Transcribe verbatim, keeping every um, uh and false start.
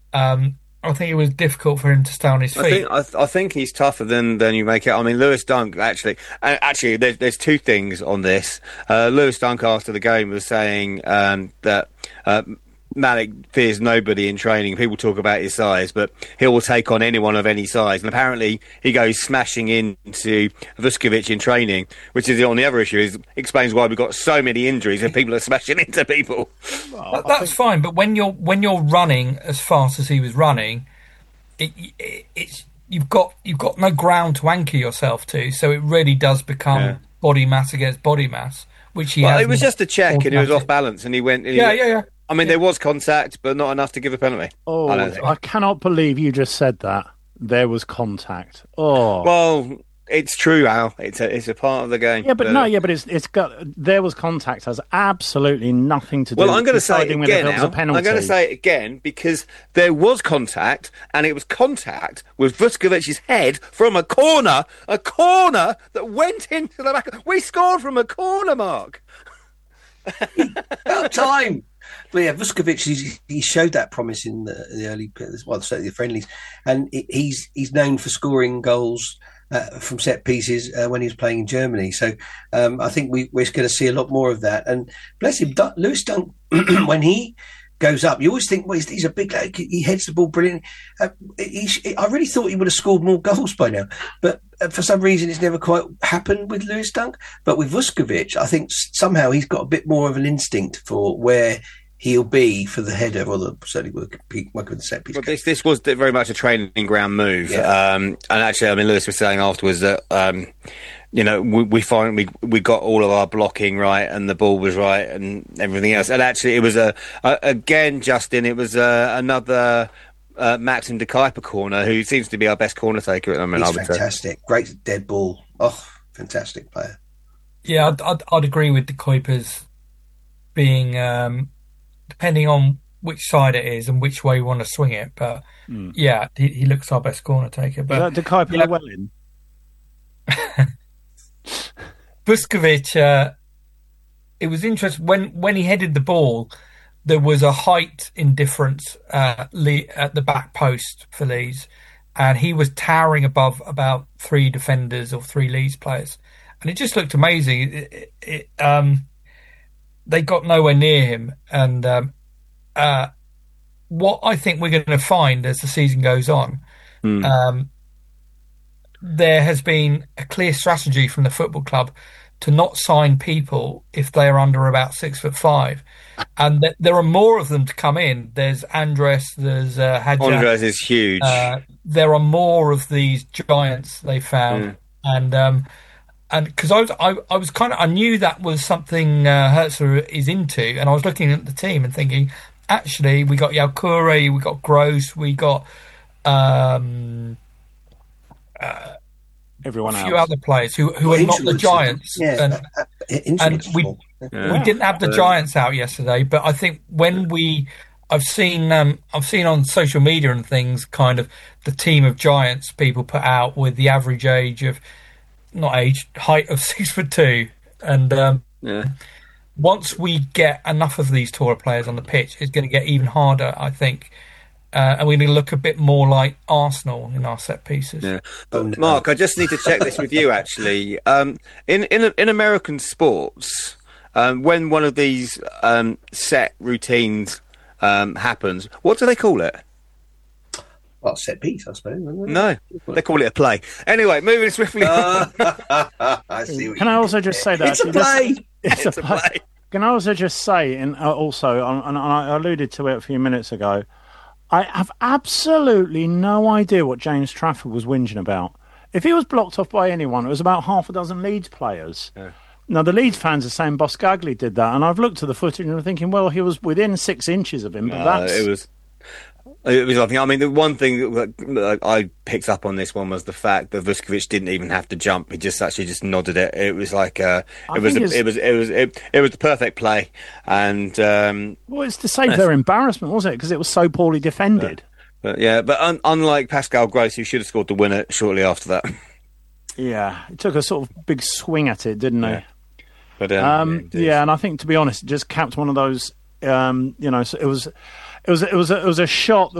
Um, I think it was difficult for him to stay on his I think feet. I, th- I think he's tougher than, than you make it. I mean, Lewis Dunk actually. Uh, actually, there's there's two things on this. Uh, Lewis Dunk after the game was saying um, that uh, Malik fears nobody in training. People talk about his size, but he will take on anyone of any size. And apparently, he goes smashing into Vuskovic in training, which is on the other issue. Is explains why we've got so many injuries and people are smashing into people. That, that's fine, but when you're when you're running as fast as he was running, it, it, it's you've got you've got no ground to anchor yourself to, so it really does become Yeah. body mass against body mass, which he Well, has. it was just a check, and he was off automatic. balance, and he went. And he Yeah, went- yeah, yeah. I mean, there was contact, but not enough to give a penalty. Oh, I don't think. I cannot believe you just said that. There was contact. Oh, Well, it's true, Al. It's a it's a part of the game. yeah, but no, yeah, but it's it's got there was contact has absolutely nothing to do. Well, I'm with going to say it deciding whether again, there was Al. a penalty. I'm going to say it again because there was contact, and it was contact with Vuskovic's head from a corner, a corner that went into the back. We scored from a corner, Mark. About time. But yeah, Vuskovic, he's, he showed that promise in the, the early, well, certainly the friendlies, and he- he's he's known for scoring goals uh, from set pieces uh, when he was playing in Germany. So um, I think we, we're going to see a lot more of that. And bless him, Dun- Lewis Dunk, when he goes up, you always think, well, he's, he's a big, like, he heads the ball brilliant. Uh, he, he- I really thought he would have scored more goals by now, but uh, for some reason it's never quite happened with Lewis Dunk. But with Vuskovic, I think s- somehow he's got a bit more of an instinct for where he'll be for the header, or the certainly work, work with the set piece. Well, this this was very much a training ground move, Yeah. um, and actually, I mean, Lewis was saying afterwards that um, you know we, we find we we got all of our blocking right, and the ball was right, and everything else. And actually, it was a, a again, Justin, it was uh, another uh, Maxim de Kuyper corner, who seems to be our best corner taker at the moment. He's I would say. fantastic. Great dead ball. Oh, fantastic player. Yeah, I'd, I'd, I'd agree with the Kuipers being, um, depending on which side it is and which way you want to swing it. But Mm. yeah, he, he looks our best corner taker. Is But that De Kuyper yeah. Llewellyn? Vuskovic, uh, it was interesting when when he headed the ball. There was a height indifference uh, Le- at the back post for Leeds, and he was towering above about three defenders or three Leeds players, and it just looked amazing. It, it, it, um, they got nowhere near him, and um, uh, what I think we're going to find as the season goes on, Hmm. um, there has been a clear strategy from the football club to not sign people if they are under about six foot five, and th- there are more of them to come in. There's Andres, there's uh, Hadja. Andres is huge. Uh, there are more of these giants they found, Mm. and um, and because I was I, I was kind of I knew that was something uh, Hertzer is into, and I was looking at the team and thinking, actually, we got Yalkure, we got Gross, we got um, Everyone a few else. other players who who Well, are not the Inchwood's- Giants. Yeah, And, uh, uh, and Inchwood's we small. Yeah. we didn't have the Yeah. Giants out yesterday, but I think when we I've seen um, I've seen on social media and things kind of the team of Giants people put out with the average age of not age height of six foot two, and um, Yeah. once we get enough of these taller players on the pitch, it's going to get even harder, I think. Uh, and we're going to look a bit more like Arsenal in our set pieces. Yeah. Oh, But no. Mark, I just need to check this with you. Actually, um, in in in American sports, um, when one of these um, set routines um, happens, what do they call it? Well, set piece, I suppose. isn't it? No, they call it a play. Anyway, moving swiftly. on. I see. What Can you I did also just say there. that It's a actually, this- play. It's, It's a play. Can I also just say, and uh, also, and, and I alluded to it a few minutes ago, I have absolutely no idea what James Trafford was whinging about. If he was blocked off by anyone, it was about half a dozen Leeds players. Yeah. Now, the Leeds fans are saying Boscagli did that, and I've looked at the footage and I'm thinking, well, he was within six inches of him, but No, that's... it was. It was. I think. I mean, the one thing that that I picked up on this one was the fact that Vuskovic didn't even have to jump; he just actually just nodded it. It was like uh, I it was. think A, it's- it was. It was. It, it was the perfect play, and um, Well, it's to save their embarrassment, wasn't it? Because it was so poorly defended. but yeah. But un, unlike Pascal Gross, who should have scored the winner shortly after that. Yeah, it took a sort of big swing at it, didn't Yeah. he? But um, Um, indeed. yeah, and I think, to be honest, it just capped one of those. Um, you know, so it was, it was, it was, a, it was a shot that